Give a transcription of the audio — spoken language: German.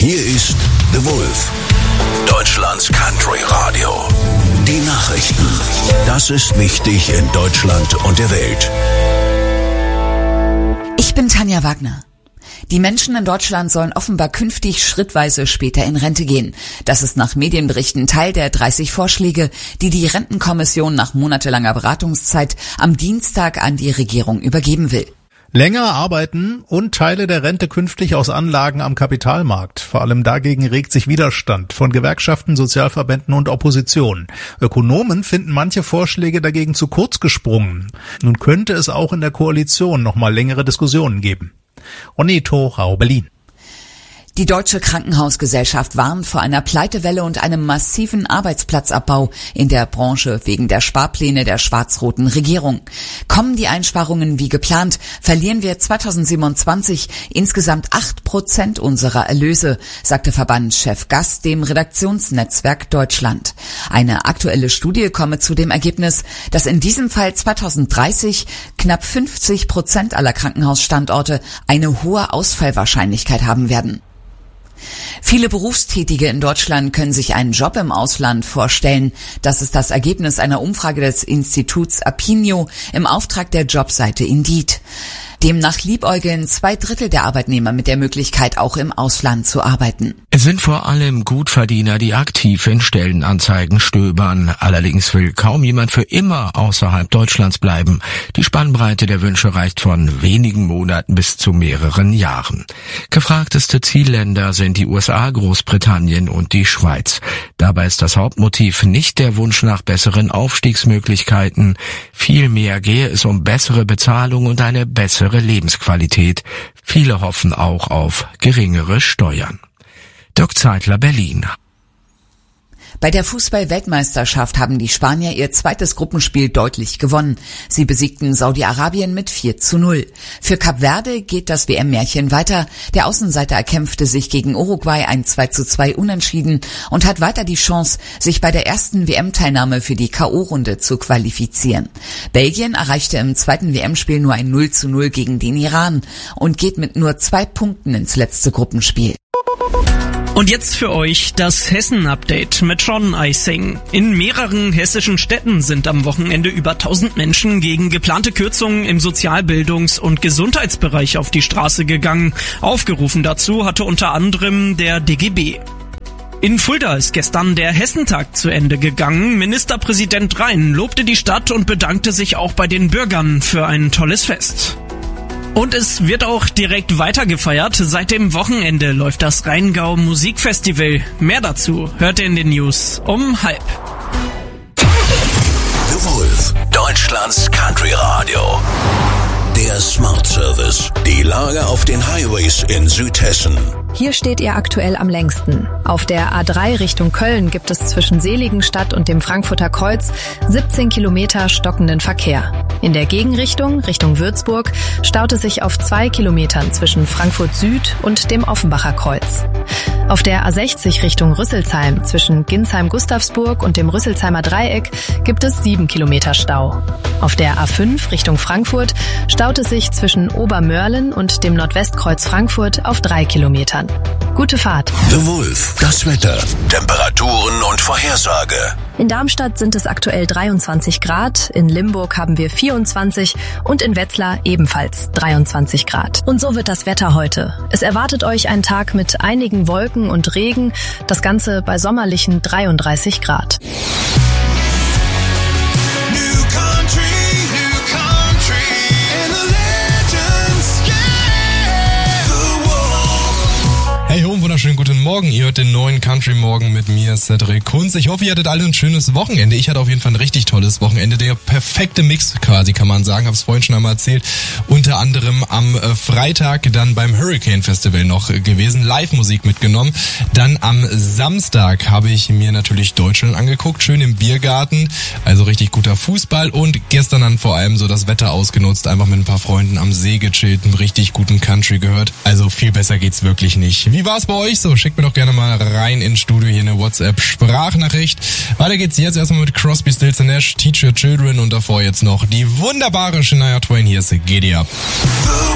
Hier ist The Wolf, Deutschlands Country Radio. Die Nachrichten. Das ist wichtig in Deutschland und der Welt. Ich bin Tanja Wagner. Die Menschen in Deutschland sollen offenbar künftig schrittweise später in Rente gehen. Das ist nach Medienberichten Teil der 30 Vorschläge, die die Rentenkommission nach monatelanger Beratungszeit am Dienstag an die Regierung übergeben will. Länger arbeiten und Teile der Rente künftig aus Anlagen am Kapitalmarkt. Vor allem dagegen regt sich Widerstand von Gewerkschaften, Sozialverbänden und Opposition. Ökonomen finden manche Vorschläge dagegen zu kurz gesprungen. Nun könnte es auch in der Koalition noch mal längere Diskussionen geben. Onito Rau, Berlin. Die Deutsche Krankenhausgesellschaft warnt vor einer Pleitewelle und einem massiven Arbeitsplatzabbau in der Branche wegen der Sparpläne der schwarz-roten Regierung. Kommen die Einsparungen wie geplant, verlieren wir 2027 insgesamt 8% unserer Erlöse, sagte Verbandschef Gast dem Redaktionsnetzwerk Deutschland. Eine aktuelle Studie komme zu dem Ergebnis, dass in diesem Fall 2030 knapp 50% aller Krankenhausstandorte eine hohe Ausfallwahrscheinlichkeit haben werden. Viele Berufstätige in Deutschland können sich einen Job im Ausland vorstellen. Das ist das Ergebnis einer Umfrage des Instituts Apinio im Auftrag der Jobseite Indeed. Demnach liebäugeln 2/3 der Arbeitnehmer mit der Möglichkeit, auch im Ausland zu arbeiten. Es sind vor allem Gutverdiener, die aktiv in Stellenanzeigen stöbern. Allerdings will kaum jemand für immer außerhalb Deutschlands bleiben. Die Spannbreite der Wünsche reicht von wenigen Monaten bis zu mehreren Jahren. Gefragteste Zielländer sind die USA, Großbritannien und die Schweiz. Dabei ist das Hauptmotiv nicht der Wunsch nach besseren Aufstiegsmöglichkeiten. Vielmehr gehe es um bessere Bezahlung und eine bessere Lebensqualität. Viele hoffen auch auf geringere Steuern. Dirk Zeitler, Berlin. Bei der Fußball-Weltmeisterschaft haben die Spanier ihr zweites Gruppenspiel deutlich gewonnen. Sie besiegten Saudi-Arabien mit 4:0. Für Kap Verde geht das WM-Märchen weiter. Der Außenseiter erkämpfte sich gegen Uruguay ein 2:2 Unentschieden und hat weiter die Chance, sich bei der ersten WM-Teilnahme für die K.O.-Runde zu qualifizieren. Belgien erreichte im zweiten WM-Spiel nur ein 0:0 gegen den Iran und geht mit nur 2 Punkten ins letzte Gruppenspiel. Und jetzt für euch das Hessen-Update mit John Eising. In mehreren hessischen Städten sind am Wochenende über 1000 Menschen gegen geplante Kürzungen im Sozialbildungs- und Gesundheitsbereich auf die Straße gegangen. Aufgerufen dazu hatte unter anderem der DGB. In Fulda ist gestern der Hessentag zu Ende gegangen. Ministerpräsident Rhein lobte die Stadt und bedankte sich auch bei den Bürgern für ein tolles Fest. Und es wird auch direkt weiter gefeiert. Seit dem Wochenende läuft das Rheingau Musikfestival. Mehr dazu hört ihr in den News um 12:30. The Wolf, Deutschlands Country Radio. Der Smart Service. Die Lage auf den Highways in Südhessen. Hier steht ihr aktuell am längsten. Auf der A3 Richtung Köln gibt es zwischen Seligenstadt und dem Frankfurter Kreuz 17 Kilometer stockenden Verkehr. In der Gegenrichtung, Richtung Würzburg, staut es sich auf 2 Kilometern zwischen Frankfurt Süd und dem Offenbacher Kreuz. Auf der A60 Richtung Rüsselsheim zwischen Ginsheim-Gustavsburg und dem Rüsselsheimer Dreieck gibt es 7 Kilometer Stau. Auf der A5 Richtung Frankfurt staut es sich zwischen Obermörlen und dem Nordwestkreuz Frankfurt auf 3 Kilometern. Gute Fahrt. The Wolf, das Wetter, Temperaturen und Vorhersage. In Darmstadt sind es aktuell 23 Grad, in Limburg haben wir 24 und in Wetzlar ebenfalls 23 Grad. Und so wird das Wetter heute. Es erwartet euch ein Tag mit einigen Wolken und Regen, das Ganze bei sommerlichen 33 Grad. Hey ho, wunderschönen guten Morgen. Ihr hört den neuen Country Morgen mit mir, Cedric Kunz. Ich hoffe, ihr hattet alle ein schönes Wochenende. Ich hatte auf jeden Fall ein richtig tolles Wochenende. Der perfekte Mix quasi, kann man sagen. Hab's vorhin schon einmal erzählt. Unter anderem am Freitag dann beim Hurricane Festival noch gewesen. Live-Musik mitgenommen. Dann am Samstag habe ich mir natürlich Deutschland angeguckt. Schön im Biergarten. Also richtig guter Fußball. Und gestern dann vor allem so das Wetter ausgenutzt. Einfach mit ein paar Freunden am See gechillt. Einen richtig guten Country gehört. Also viel besser geht's wirklich nicht. Wie war's bei euch so? Schickt mir doch gerne mal rein ins Studio hier eine WhatsApp-Sprachnachricht. Weiter geht's jetzt erstmal mit Crosby, Stills & Nash, Teach Your Children und davor jetzt noch die wunderbare Shania Twain. Hier ist Giddy Up.